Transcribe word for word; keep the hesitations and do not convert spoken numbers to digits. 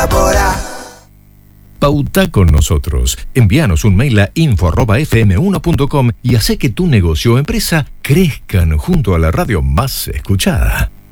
colabora. Pauta con nosotros. Envíanos un mail a info arroba f m uno punto com y hace que tu negocio o empresa crezcan junto a la radio más escuchada.